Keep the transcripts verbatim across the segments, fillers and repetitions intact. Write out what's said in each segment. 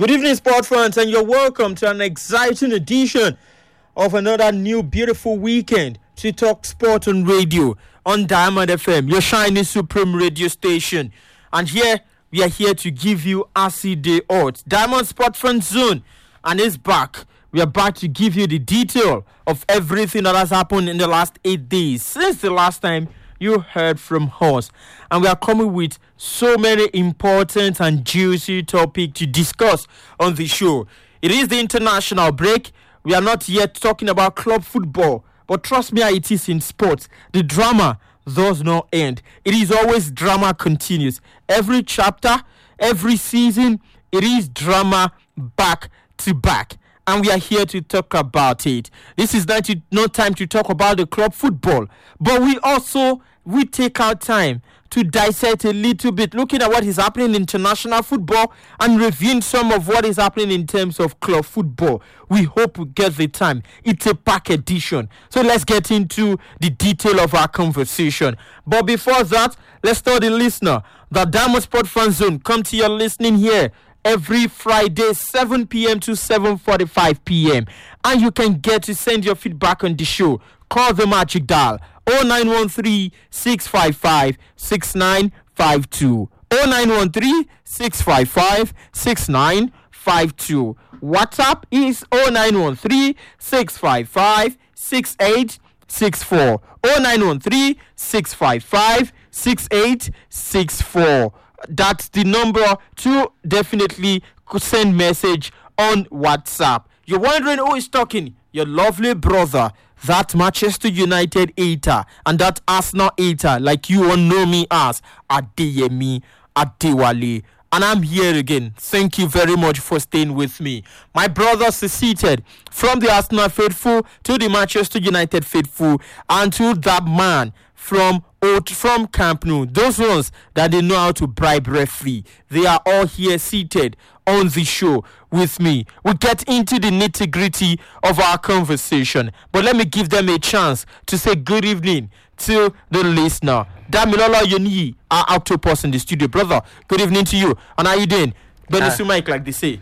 Good evening, sport fans, and you're welcome to an exciting edition of another new beautiful weekend to talk sport on radio on Diamond F M, your shiny supreme radio station. And here, we are here to give you R C Day odds. Diamond Sport Fan Zone, and it's back. We are back to give you the detail of everything that has happened in the last eight days since the last time you heard from us. And we are coming with so many important and juicy topics to discuss on the show. It is the international break. We are not yet talking about club football, but trust me, it is in sports. The drama does not end. It is always drama continues. Every chapter, every season, it is drama back to back. And we are here to talk about it. This is not, no time to talk about the club football, but we also we take our time to dissect a little bit, looking at what is happening in international football and reviewing some of what is happening in terms of club football. We hope we get the time. It's a pack edition. So let's get into the detail of our conversation. But before that, let's tell the listener that Diamond Sport Fan Zone come to your listening here every Friday, seven p.m. to seven forty-five p.m. And you can get to send your feedback on the show. Call the magic dial oh nine one three, six five five, six nine five two. oh nine one three, six five five, six nine five two. WhatsApp is oh nine one three, six five five, six eight six four. oh nine one three, six five five, six eight six four. That's the number to definitely send message on WhatsApp. You're wondering who is talking? Your lovely brother, that Manchester United hater and that Arsenal hater, like you all know me as, Adeyemi Adewale. And I'm here again. Thank you very much for staying with me. My brothers are seated from the Arsenal faithful to the Manchester United faithful and to that man from from Camp Nou, those ones that they know how to bribe referee. They are all here seated on the show with me. We'll get into the nitty-gritty of our conversation, but let me give them a chance to say good evening to the listener. Damilola Yoni, our octopus in the studio. Brother, good evening to you. And how you doing? Better uh, mic like they say.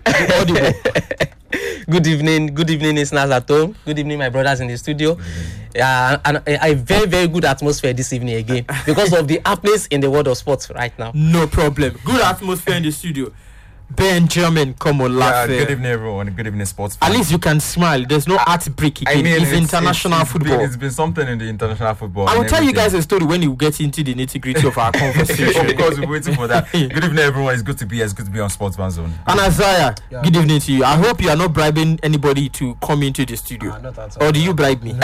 Good evening, good evening, listeners at home. Good evening, my brothers in the studio. Yeah, uh, and a very, very good atmosphere this evening again because of the happenings in the world of sports right now. No problem. Good atmosphere in the studio. Benjamin, come on, laugh. Yeah, good evening, everyone. Good evening, sports fans. At least you can smile. There's no heartbreak again. I mean, it's, it's international it's, it's football. Been, it's been something in the international football. I will tell you guys a story when you get into the nitty-gritty of our conversation. Of course, we're waiting for that. Good evening, everyone. It's good to be here. It's good to be on Sports Fan Zone. And Isaiah, yeah, good evening to you. I hope you are not bribing anybody to come into the studio. Uh, not at all. Or do you bribe me? Not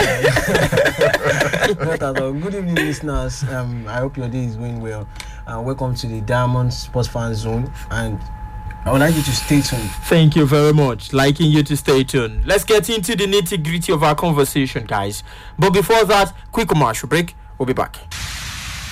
at all. Good evening, listeners. Um, I hope your day is going well. Uh, welcome to the Diamond Sports Fan Zone. And I would like you to stay tuned. Thank you very much. Liking you to stay tuned. Let's get into the nitty-gritty of our conversation, guys. But before that, quick commercial break. We'll be back.